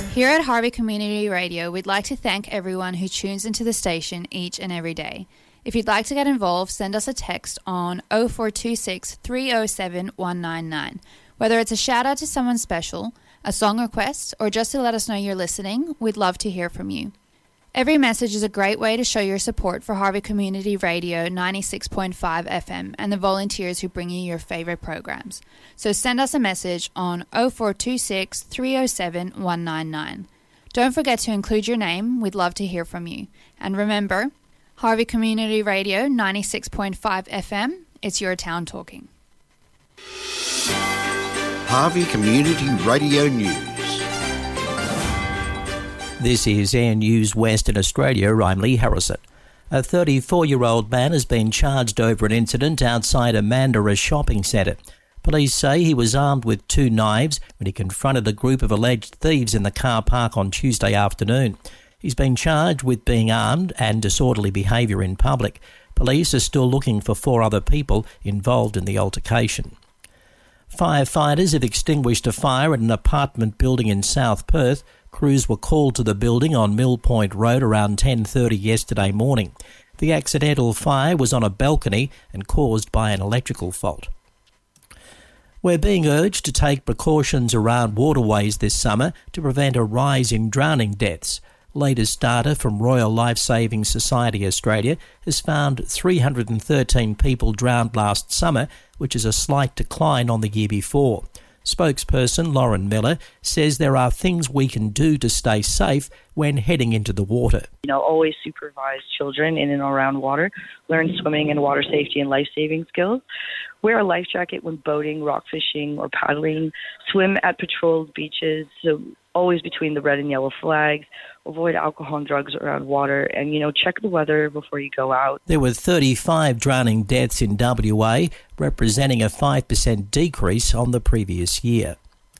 Here at Harvey Community Radio, we'd like to thank everyone who tunes into the station each and every day. If you'd like to get involved, send us a text on 0426 307 199. Whether it's a shout out to someone special, a song request, or just to let us know you're listening, we'd love to hear from you. Every message is a great way to show your support for Harvey Community Radio 96.5 FM and the volunteers who bring you your favourite programs. So send us a message on 0426 307 199. Don't forget to include your name. We'd love to hear from you. And remember, Harvey Community Radio 96.5 FM, it's your town talking. Harvey Community Radio News. This is Air News Western Australia. I'm Lee Harrison. A 34-year-old man has been charged over an incident outside a Mandurah shopping centre. Police say he was armed with 2 knives when he confronted a group of alleged thieves in the car park on Tuesday afternoon. He's been charged with being armed and disorderly behaviour in public. Police are still looking for 4 other people involved in the altercation. Firefighters have extinguished a fire at an apartment building in South Perth. Crews were called to the building on Mill Point Road around 10:30 yesterday morning. The accidental fire was on a balcony and caused by an electrical fault. We're being urged to take precautions around waterways this summer to prevent a rise in drowning deaths. Latest data from Royal Life-Saving Society Australia has found 313 people drowned last summer, which is a slight decline on the year before. Spokesperson Lauren Miller says there are things we can do to stay safe when heading into the water. Always supervise children in and around water, learn swimming and water safety and life-saving skills, wear a life jacket when boating, rock fishing or paddling, swim at patrolled beaches, so always between the red and yellow flags, avoid alcohol and drugs around water, and, check the weather before you go out. There were 35 drowning deaths in WA, representing a 5% decrease on the previous year.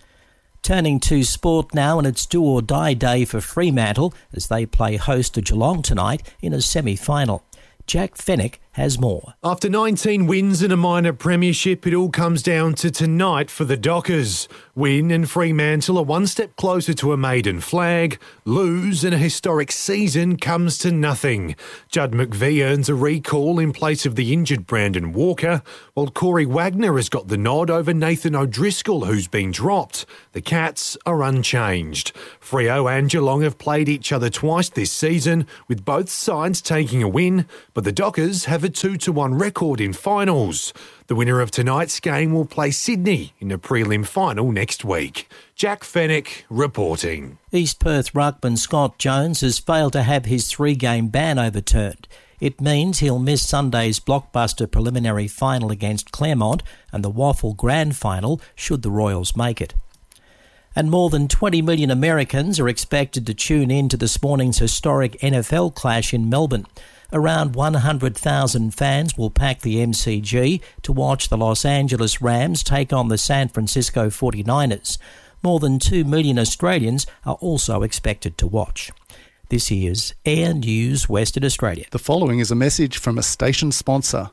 Turning to sport now, and it's do or die day for Fremantle as they play host to Geelong tonight in a semi-final. Jack Fenwick has more. After 19 wins and a minor premiership, it all comes down to tonight for the Dockers. Win and Fremantle are one step closer to a maiden flag. Lose and a historic season comes to nothing. Judd McVie earns a recall in place of the injured Brandon Walker, while Corey Wagner has got the nod over Nathan O'Driscoll, who's been dropped. The Cats are unchanged. Freo and Geelong have played each other twice this season, with both sides taking a win, but the Dockers have a 2-1 record in finals. The winner of tonight's game will play Sydney in a prelim final next week. Jack Fenwick reporting. East Perth ruckman Scott Jones has failed to have his 3-game ban overturned. It means he'll miss Sunday's blockbuster preliminary final against Claremont and the Waffle Grand Final should the Royals make it. And more than 20 million Americans are expected to tune in to this morning's historic NFL clash in Melbourne. Around 100,000 fans will pack the MCG to watch the Los Angeles Rams take on the San Francisco 49ers. More than 2 million Australians are also expected to watch. This is Air News Western Australia. The following is a message from a station sponsor.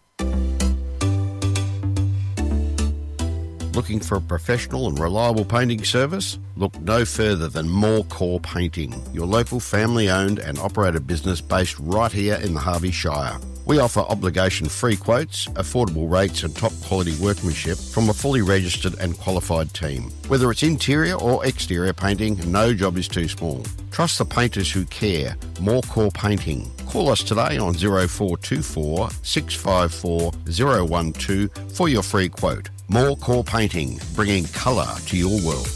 Looking for a professional and reliable painting service? Look no further than More Core Painting, your local family-owned and operated business based right here in the Harvey Shire. We offer obligation-free quotes, affordable rates and top-quality workmanship from a fully registered and qualified team. Whether it's interior or exterior painting, no job is too small. Trust the painters who care. More Core Painting. Call us today on 0424 654 012 for your free quote. More Core Painting, bringing colour to your world.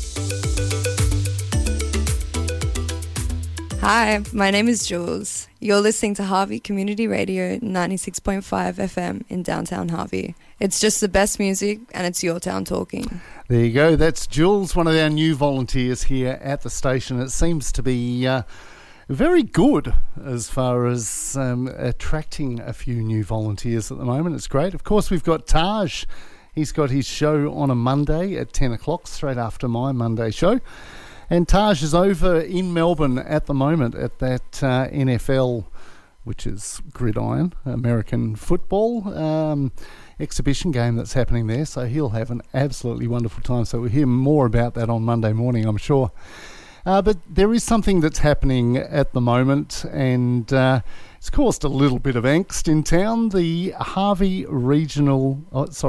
Hi, my name is Jules. You're listening to Harvey Community Radio 96.5 FM in downtown Harvey. It's just the best music and it's your town talking. There you go. That's Jules, one of our new volunteers here at the station. It seems to be very good as far as attracting a few new volunteers at the moment. It's great. Of course, we've got Taj. He's got his show on a Monday at 10 o'clock, straight after my Monday show. And Taj is over in Melbourne at the moment at that NFL, which is Gridiron, American football exhibition game that's happening there. So he'll have an absolutely wonderful time. So we'll hear more about that on Monday morning, I'm sure. But there is something that's happening at the moment, and it's caused a little bit of angst in town. The Harvey Region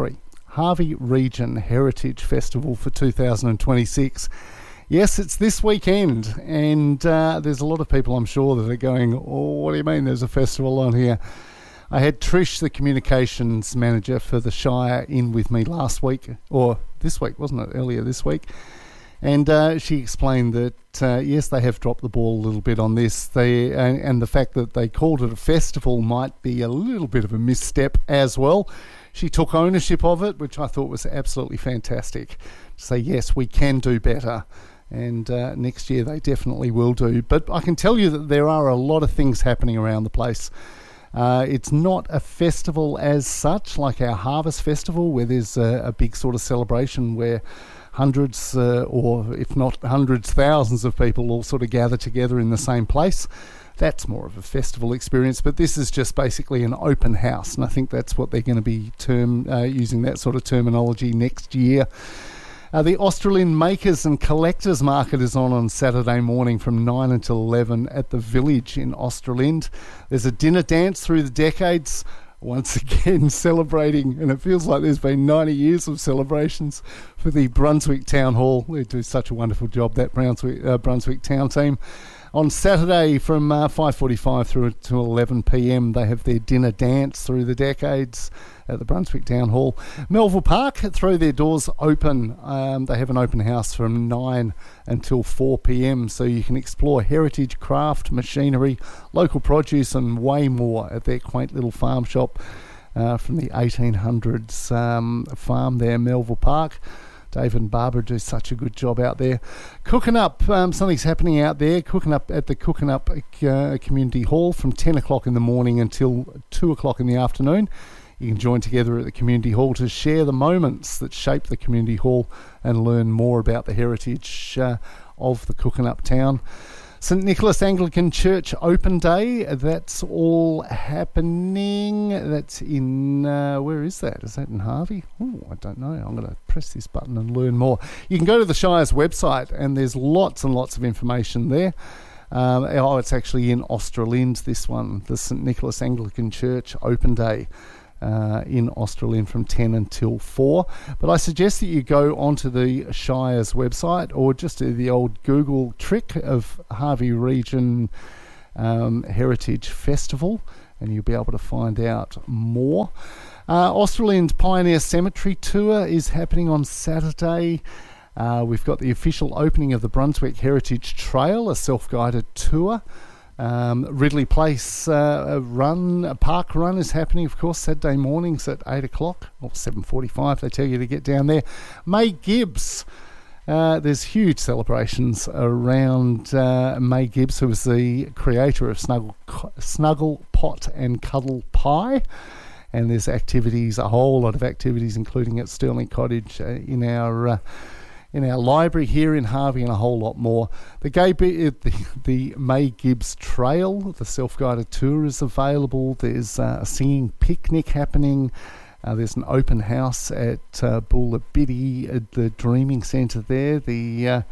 Heritage Festival for 2026. Yes, it's this weekend, and there's a lot of people, I'm sure, that are going, oh, what do you mean there's a festival on here? I had Trish, the communications manager for the Shire, in with me last week, or this week, wasn't it? Earlier this week. And she explained that, yes, they have dropped the ball a little bit on this. And the fact that they called it a festival might be a little bit of a misstep as well. She took ownership of it, which I thought was absolutely fantastic. To say, yes, we can do better. And next year they definitely will do. But I can tell you that there are a lot of things happening around the place. It's not a festival as such, like our Harvest Festival, where there's a big sort of celebration where hundreds, or if not hundreds, thousands of people all sort of gather together in the same place. That's more of a festival experience, but this is just basically an open house, and I think that's what they're going to be using that sort of terminology next year. The Australian Makers and Collectors Market is on Saturday morning from 9 until 11 at the Village in Australind. There's a dinner dance through the decades, once again celebrating, and it feels like there's been 90 years of celebrations for the Brunswick Town Hall. They do such a wonderful job, that Brunswick Town team. On Saturday from 5:45 through to 11 p.m, they have their dinner dance through the decades at the Brunswick Town Hall. Melville Park throw their doors open. They have an open house from 9 until 4 p.m, so you can explore heritage, craft, machinery, local produce and way more at their quaint little farm shop from the 1800s farm there, Melville Park. Dave and Barbara do such a good job out there. Cooking Up, something's happening out there. Cooking Up at the Cooking Up Community Hall from 10 o'clock in the morning until 2 o'clock in the afternoon. You can join together at the Community Hall to share the moments that shape the Community Hall and learn more about the heritage of the Cooking Up town. St Nicholas Anglican Church Open Day, that's all happening. That's in, where is that? Is that in Harvey? Oh, I don't know. I'm going to press this button and learn more. You can go to the Shire's website and there's lots and lots of information there. It's actually in Australind, this one, the St Nicholas Anglican Church Open Day. In Australind from 10 until 4. But I suggest that you go onto the Shire's website or just do the old Google trick of Harvey Region Heritage Festival and you'll be able to find out more. Australind Pioneer Cemetery Tour is happening on Saturday. We've got the official opening of the Brunswick Heritage Trail, a self-guided tour. Ridley Place park run is happening, of course, Saturday mornings at 8 o'clock or 7:45. They tell you to get down there. May Gibbs, there's huge celebrations around May Gibbs, who was the creator of Snuggle Pot and Cuddle Pie. And there's activities, a whole lot of activities, including at Stirling Cottage in our library here in Harvey, and a whole lot more. The May Gibbs Trail, the self-guided tour is available. There's a singing picnic happening. There's an open house at Bulla Biddy at the Dreaming Centre there, the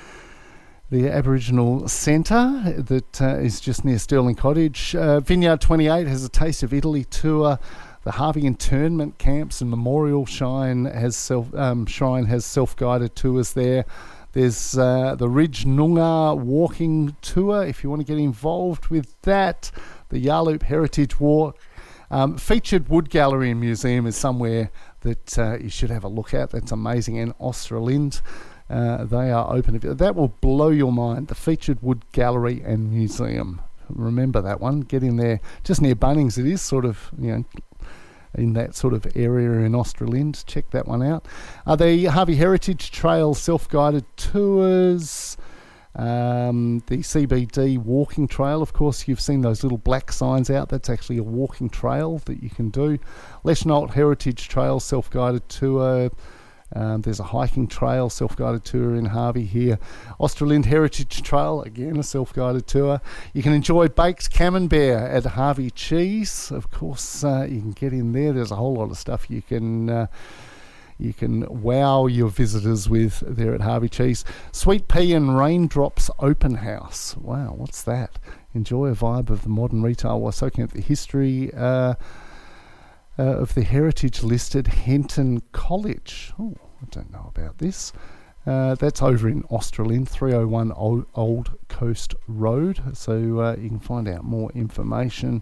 Aboriginal Centre that is just near Stirling Cottage. Vineyard 28 has a Taste of Italy tour. The Harvey Internment Camps and Memorial Shrine has self-guided tours there. There's the Ridge Noongar walking tour, if you want to get involved with that. The Yarloop Heritage Walk. Featured Wood Gallery and Museum is somewhere that you should have a look at. That's amazing. And Australind, they are open. That will blow your mind. The Featured Wood Gallery and Museum. Remember that one. Get in there. Just near Bunnings it is, sort of, in that sort of area in Australind. Check that one out. The Harvey Heritage Trail self-guided tours. The CBD walking trail, of course, you've seen those little black signs out. That's actually a walking trail that you can do. Leschnault Heritage Trail self-guided tour. There's a hiking trail, self-guided tour in Harvey here. Australind Heritage Trail, again a self-guided tour. You can enjoy baked camembert at Harvey Cheese. Of course, you can get in there. There's a whole lot of stuff you can you can wow your visitors with there at Harvey Cheese. Sweet Pea and Raindrops Open House. Wow, what's that? Enjoy a vibe of the modern retail while soaking up the history of the heritage-listed Henton College. Oh, I don't know about this. That's over in Australind, 301 Old Coast Road. So you can find out more information.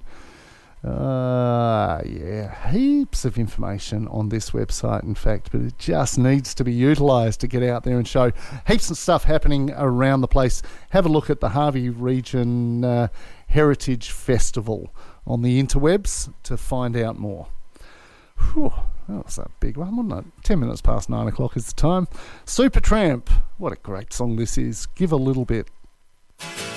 Heaps of information on this website, in fact, but it just needs to be utilised to get out there and show heaps of stuff happening around the place. Have a look at the Harvey Region Heritage Festival on the interwebs to find out more. Whew, that was a big one, wasn't it? 10 minutes past 9 o'clock is the time. Supertramp, what a great song this is. Give a little bit.